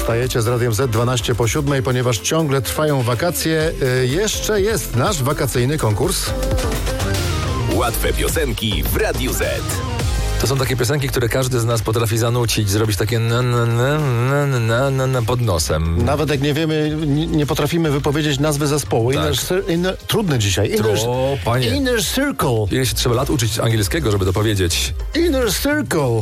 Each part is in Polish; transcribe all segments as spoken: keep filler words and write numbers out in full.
Wstajecie z Radiem Z dwanaście po siódmej, ponieważ ciągle trwają wakacje. Yy, jeszcze jest nasz wakacyjny konkurs. Łatwe piosenki w Radiu Z. To są takie piosenki, które każdy z nas potrafi zanucić, zrobić takie na na na na na na na pod nosem. Nawet jak nie wiemy, nie, nie potrafimy wypowiedzieć nazwy zespołu. Tak. Inner, inner, trudne dzisiaj. Inner, O, panie. inner Circle. Ile się trzeba lat uczyć angielskiego, żeby to powiedzieć? Inner Circle.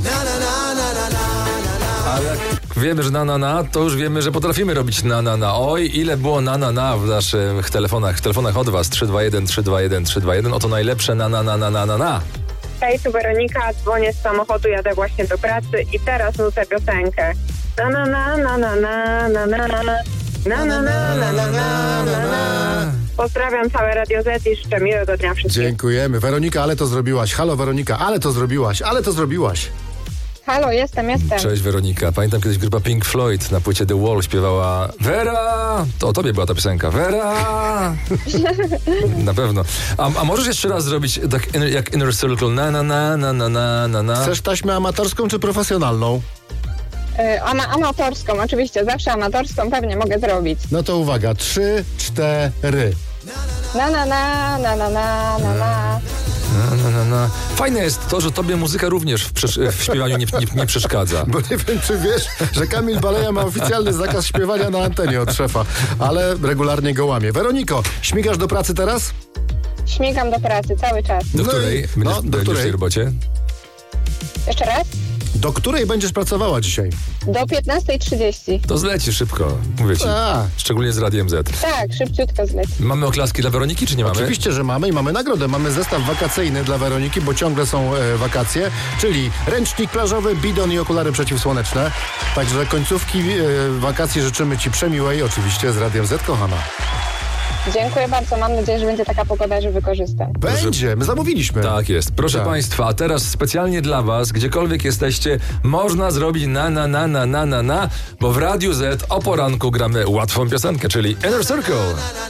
A jak wiemy, że na na na, to już wiemy, że potrafimy robić na na na. Oj, ile było na na na w naszych telefonach, w telefonach od was. trzy dwa jeden, trzy dwa jeden, trzy dwa jeden. Oto najlepsze na na na na na na na. Hej, tu Weronika, dzwonię z samochodu, jadę właśnie do pracy i teraz nucę piosenkę. Na na na na na na na na na na na na na na na na. Pozdrawiam całe Radio Z i życzę miłego dnia wszystkim. Dziękujemy. Weronika, ale to zrobiłaś. Halo Weronika, ale to zrobiłaś, ale to zrobiłaś. Halo, jestem, jestem. Cześć Weronika. Pamiętam kiedyś grupa Pink Floyd na płycie The Wall śpiewała Vera! To o tobie była ta piosenka. Vera! Na pewno. A, a możesz jeszcze raz zrobić tak inner, jak Inner Circle? Na na na na na na na na. Chcesz taśmę amatorską czy profesjonalną? Y, ama- amatorską, oczywiście, zawsze amatorską pewnie mogę zrobić. No to uwaga, trzy, cztery. Na na na na na na na na. Na, na, na, na. Fajne jest to, że tobie muzyka również w, przesz- w śpiewaniu nie, nie, nie przeszkadza. Bo nie wiem, czy wiesz, że Kamil Baleja ma oficjalny zakaz śpiewania na antenie od szefa, ale regularnie go łamie. Weroniko, śmigasz do pracy teraz? Śmigam do pracy cały czas. Do No której? i- Będziesz, no, do będziesz której? w tej robocie? Jeszcze raz? Do której będziesz pracowała dzisiaj? Do piętnastej trzydzieści. To zleci szybko, mówię ci. A, Szczególnie z Radiem Z. Tak, szybciutko zleci. Mamy oklaski dla Weroniki, czy nie mamy? oczywiście, że mamy i mamy nagrodę. Mamy zestaw wakacyjny dla Weroniki, bo ciągle są e, wakacje, czyli ręcznik plażowy, bidon i okulary przeciwsłoneczne. Także końcówki e, wakacji życzymy ci przemiłej, oczywiście z Radiem Z, kochana. Dziękuję bardzo, mam nadzieję, że będzie taka pogoda, że wykorzystam. Będzie, my zamówiliśmy. Tak jest. Proszę Tak. Państwa, a teraz specjalnie dla Was, gdziekolwiek jesteście, można zrobić na na na na na na na, bo w Radiu Z o poranku gramy łatwą piosenkę, czyli Inner Circle.